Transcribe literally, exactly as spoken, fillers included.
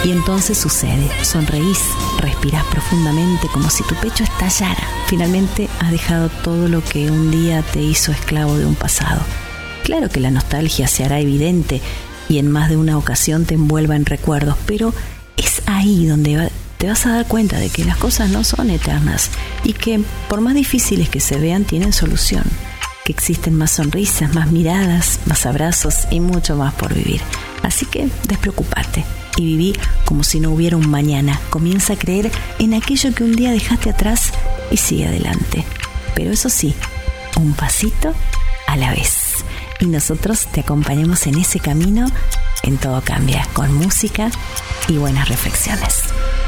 Y entonces sucede, sonreís, respirás profundamente como si tu pecho estallara. Finalmente has dejado todo lo que un día te hizo esclavo de un pasado. Claro que la nostalgia se hará evidente y en más de una ocasión te envuelva en recuerdos, pero es ahí donde te vas a dar cuenta de que las cosas no son eternas y que, por más difíciles que se vean, tienen solución. Que existen más sonrisas, más miradas, más abrazos y mucho más por vivir. Así que despreocúpate y viví como si no hubiera un mañana. Comienza a creer en aquello que un día dejaste atrás y sigue adelante. Pero eso sí, un pasito a la vez. Y nosotros te acompañamos en ese camino. En Todo Cambia, con música y buenas reflexiones.